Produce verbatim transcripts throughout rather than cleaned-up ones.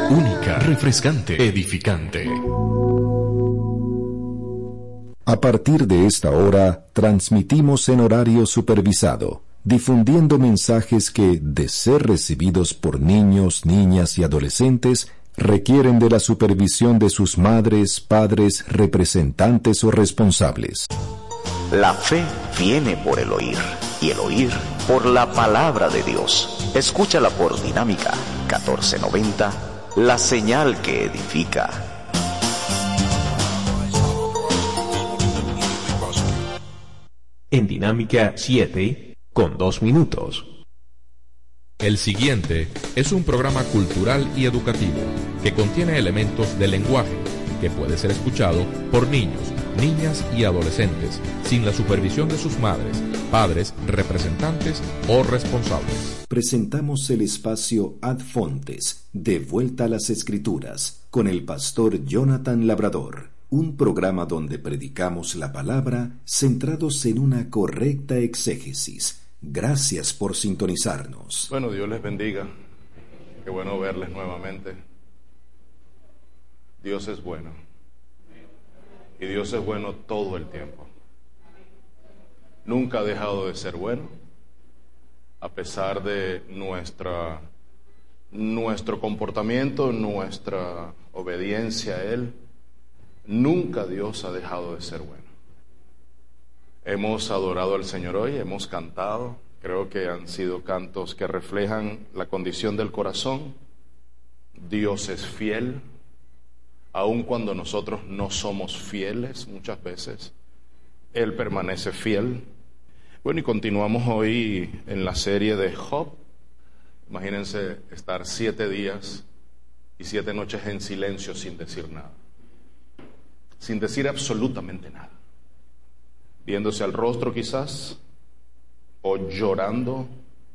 Única, refrescante, edificante. A partir de esta hora, transmitimos en horario supervisado, difundiendo mensajes que, de ser recibidos por niños, niñas y adolescentes, requieren de la supervisión de sus madres, padres, representantes o responsables. La fe viene por el oír, y el oír por la palabra de Dios. Escúchala por Dinámica catorce noventa, la señal que edifica. En Dinámica siete, con dos minutos. El siguiente es un programa cultural y educativo que contiene elementos de lenguaje que puede ser escuchado por niños, niñas y adolescentes sin la supervisión de sus madres, padres, representantes o responsables. Presentamos el espacio Ad Fontes, de Vuelta a las Escrituras, con el pastor Jonathan Labrador, un programa donde predicamos la palabra centrados en una correcta exégesis. Gracias por sintonizarnos. Bueno, Dios les bendiga. Qué bueno verles nuevamente. Dios es bueno. Y Dios es bueno todo el tiempo. Nunca ha dejado de ser bueno, a pesar de nuestra, nuestro comportamiento, nuestra obediencia a Él. Nunca Dios ha dejado de ser bueno. Hemos adorado al Señor hoy, hemos cantado. Creo que han sido cantos que reflejan la condición del corazón. Dios es fiel, aun cuando nosotros no somos fieles muchas veces. Él permanece fiel. Bueno, y continuamos hoy en la serie de Job. Imagínense estar siete días y siete noches en silencio sin decir nada. Sin decir absolutamente nada. Viéndose al rostro quizás, o llorando.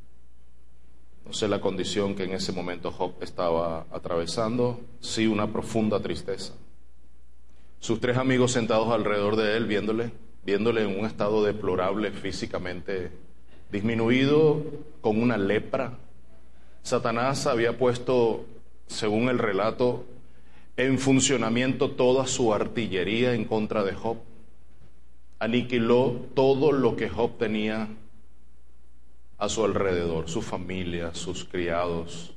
No sé la condición que en ese momento Job estaba atravesando, sí una profunda tristeza. Sus tres amigos sentados alrededor de él, viéndole, viéndole en un estado deplorable, físicamente disminuido, con una lepra. Satanás había puesto, según el relato, en funcionamiento toda su artillería en contra de Job. Aniquiló todo lo que Job tenía a su alrededor, su familia, sus criados,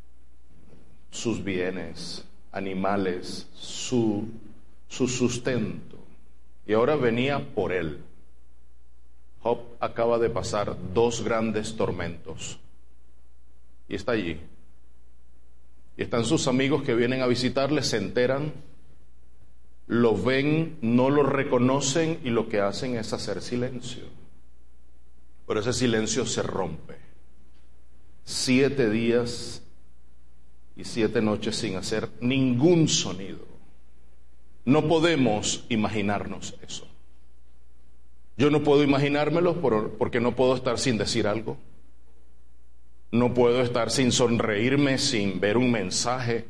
sus bienes, animales, su, su sustento. Y ahora venía por él. Job acaba de pasar dos grandes tormentos y está allí. Y están sus amigos que vienen a visitarle, se enteran, lo ven, no lo reconocen y lo que hacen es hacer silencio. Pero ese silencio se rompe. Siete días y siete noches sin hacer ningún sonido. No podemos imaginarnos eso. Yo no puedo imaginármelo por, porque no puedo estar sin decir algo. No puedo estar sin sonreírme, sin ver un mensaje.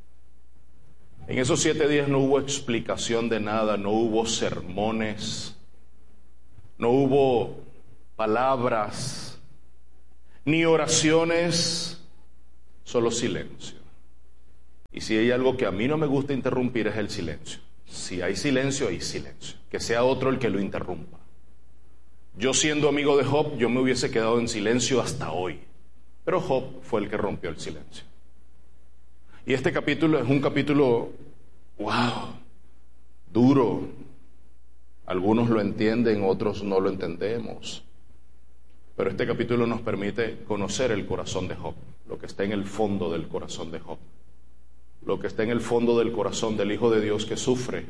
En esos siete días no hubo explicación de nada, no hubo sermones, no hubo palabras, ni oraciones, solo silencio. Y si hay algo que a mí no me gusta interrumpir es el silencio. Si hay silencio, hay silencio. Que sea otro el que lo interrumpa. Yo siendo amigo de Job, yo me hubiese quedado en silencio hasta hoy. Pero Job fue el que rompió el silencio. Y este capítulo es un capítulo, wow, duro. Algunos lo entienden, otros no lo entendemos. Pero este capítulo nos permite conocer el corazón de Job, lo que está en el fondo del corazón de Job, lo que está en el fondo del corazón del Hijo de Dios que sufre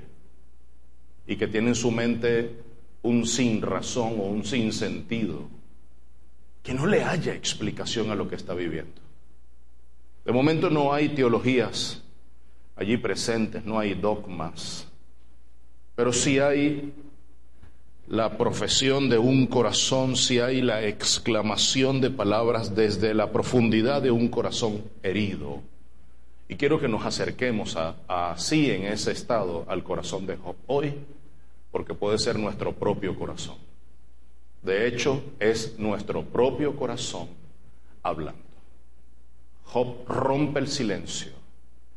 y que tiene en su mente un sin razón o un sin sentido, que no le haya explicación a lo que está viviendo. De momento no hay teologías allí presentes, no hay dogmas, pero sí hay la profesión de un corazón, sí hay la exclamación de palabras desde la profundidad de un corazón herido. Y quiero que nos acerquemos a, a, así en ese estado al corazón de Job hoy, porque puede ser nuestro propio corazón. De hecho, es nuestro propio corazón hablando. Job rompe el silencio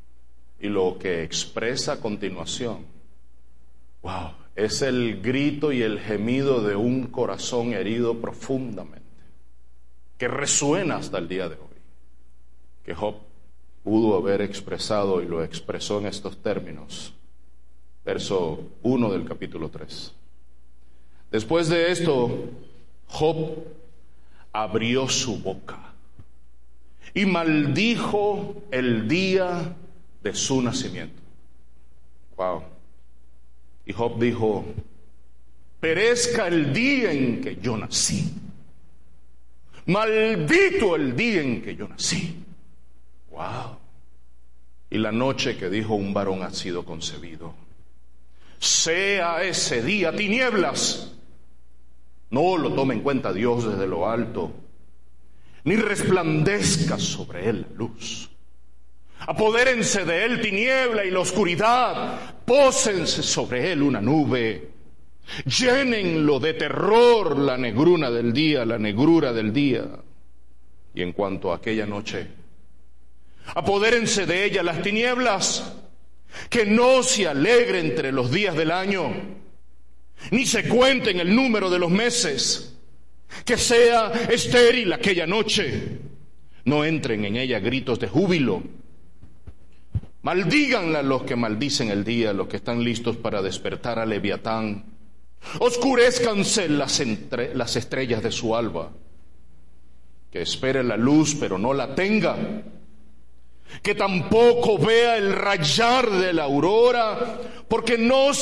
Y lo que expresa a continuación, wow, es el grito y el gemido de un corazón herido profundamente, que resuena hasta el día de hoy, que Job pudo haber expresado y lo expresó en estos términos. Verso uno del capítulo tres. Después de esto, Job abrió su boca y maldijo el día de su nacimiento. Wow. Y Job dijo: perezca el día en que yo nací. Maldito el día en que yo nací. Wow. Y la noche que dijo un varón ha sido concebido. Sea ese día tinieblas. No lo tome en cuenta Dios desde lo alto, ni resplandezca sobre él la luz. Apodérense de él tiniebla y la oscuridad, pósense sobre él una nube. Llénenlo de terror la negrura del día, la negrura del día. Y en cuanto a aquella noche, apodérense de ella las tinieblas, que no se alegre entre los días del año, ni se cuenten el número de los meses, que sea estéril aquella noche, no entren en ella gritos de júbilo. Maldíganla los que maldicen el día, los que están listos para despertar a Leviatán. Oscurézcanse las, entre, las estrellas de su alba, que espere la luz pero no la tenga, que tampoco vea el rayar de la aurora, porque no